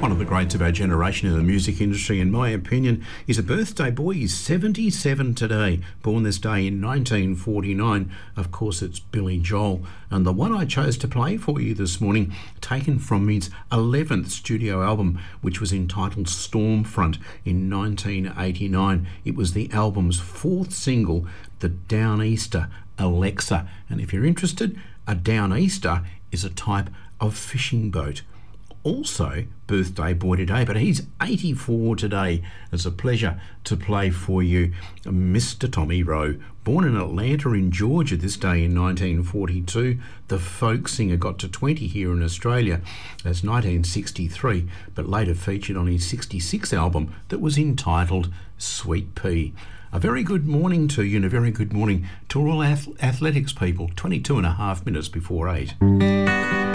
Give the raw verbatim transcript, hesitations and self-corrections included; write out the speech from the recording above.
One of the greats of our generation in the music industry, in my opinion, is a birthday boy. He's seventy-seven today, born this day in nineteen forty-nine. Of course, it's Billy Joel. And the one I chose to play for you this morning, taken from his eleventh studio album, which was entitled Stormfront in nineteen eighty-nine. It was the album's fourth single, the Downeaster Alexa. And if you're interested, a Downeaster is a type of fishing boat. Also birthday boy today, but he's eighty-four today. It's a pleasure to play for you Mister Tommy Rowe. Born in Atlanta in Georgia this day in nineteen forty-two, the folk singer got to twenty here in Australia. That's nineteen sixty-three, but later featured on his sixty-six album that was entitled Sweet Pea. A very good morning to you and a very good morning to all ath- athletics people. twenty-two and a half minutes before eight.